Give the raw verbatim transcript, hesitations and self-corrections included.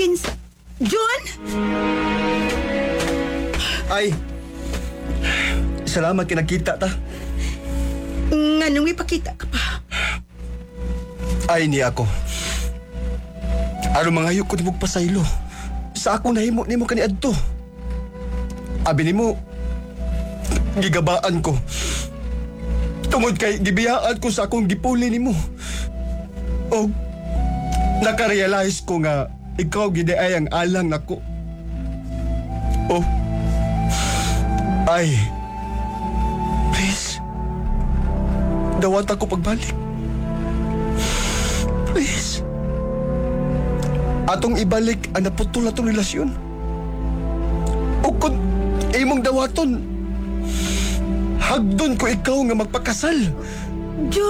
Kins... John? Ay, salamat kinakita ta. Nga nung ipakita ka pa. Ay, ni ako. Ano mga hayok ko ni mong pasaylo. Sa akong nahimo ni mo kaniadto. Abi ni mo, gigabaan ko. Tungod kay gibiyaan ko sa akong gipuli ni mo. O, nakarealize ko nga ikaw gideay ang alang nako. Oh, ay, please, dawat ako pagbalik. Please. Atong ibalik ang naputol na itong relasyon. O kung imong dawaton, hagdon ko ikaw nga magpakasal. John!